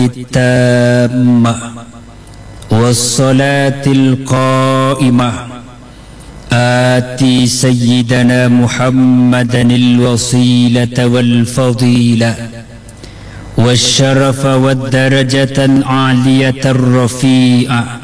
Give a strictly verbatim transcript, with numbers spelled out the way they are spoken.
التامة والصلاة القائمة آتي سيدنا محمدا الوسيلة والفضيلة والشرف والدرجة العالية الرفيعة